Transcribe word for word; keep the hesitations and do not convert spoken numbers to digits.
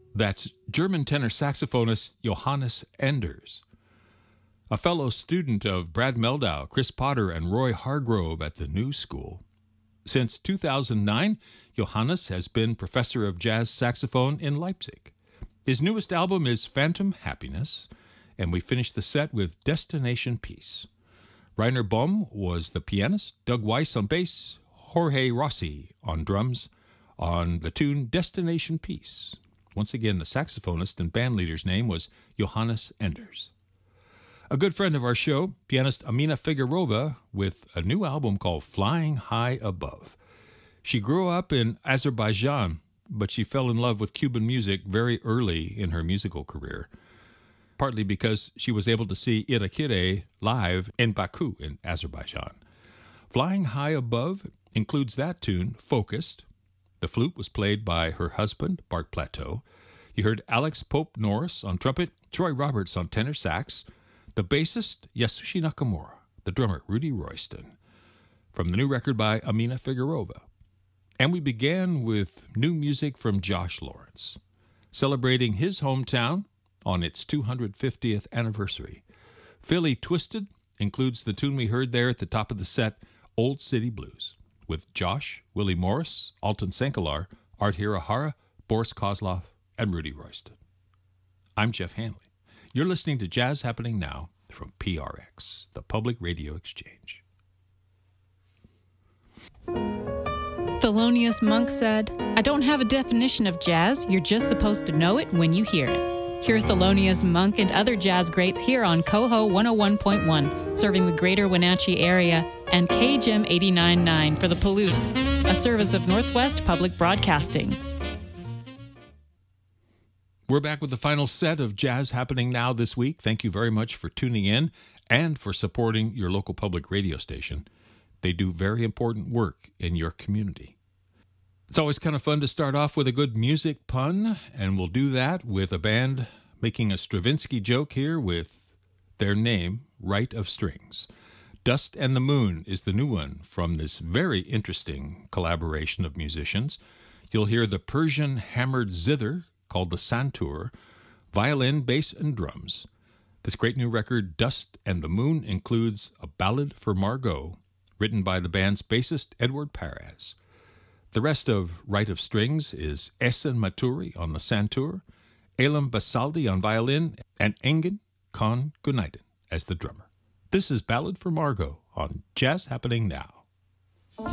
That's German tenor saxophonist Johannes Enders, a fellow student of Brad Meldau, Chris Potter, and Roy Hargrove at the New School. Since two thousand nine, Johannes has been professor of jazz saxophone in Leipzig. His newest album is Phantom Happiness, and we finished the set with Destination Peace. Rainer Bohm was the pianist, Doug Weiss on bass, Jorge Rossi on drums, on the tune Destination Peace. Once again, the saxophonist and bandleader's name was Johannes Enders. A good friend of our show, pianist Amina Figueirova, with a new album called Flying High Above. She grew up in Azerbaijan, but she fell in love with Cuban music very early in her musical career, partly because she was able to see Irakere live in Baku in Azerbaijan. Flying High Above includes that tune, Focused. The flute was played by her husband, Bart Plateau. You heard Alex Pope Norris on trumpet, Troy Roberts on tenor sax, the bassist, Yasushi Nakamura, the drummer, Rudy Royston, from the new record by Amina Figueirova. And we began with new music from Josh Lawrence, celebrating his hometown on its two hundred fiftieth anniversary. Philly Twisted includes the tune we heard there at the top of the set, Old City Blues, with Josh, Willie Morris, Alton Sankalar, Art Hirahara, Boris Kozlov, and Rudy Royston. I'm Jeff Hanley. You're listening to Jazz Happening Now from P R X, the Public Radio Exchange. Thelonious Monk said, "I don't have a definition of jazz. You're just supposed to know it when you hear it." Hear Thelonious Monk and other jazz greats here on Coho one oh one point one, serving the greater Wenatchee area, and K G M eighty-nine point nine for the Palouse, a service of Northwest Public Broadcasting. We're back with the final set of Jazz Happening Now this week. Thank you very much for tuning in and for supporting your local public radio station. They do very important work in your community. It's always kind of fun to start off with a good music pun, and we'll do that with a band making a Stravinsky joke here with their name, Right of Strings. Dust and the Moon is the new one from this very interesting collaboration of musicians. You'll hear the Persian hammered zither, called the Santur, violin, bass, and drums. This great new record, Dust and the Moon, includes a ballad for Margot, written by the band's bassist Edward Perez. The rest of Right of Strings is Esen Maturi on the Santur, Elam Basaldi on violin, and Engin Khan Günaydın as the drummer. This is Ballad for Margot on Jazz Happening Now.